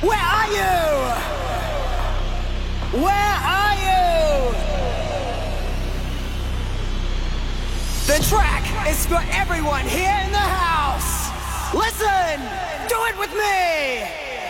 Where are you? Where are you? The track is for everyone here in the house. Listen, do it with me.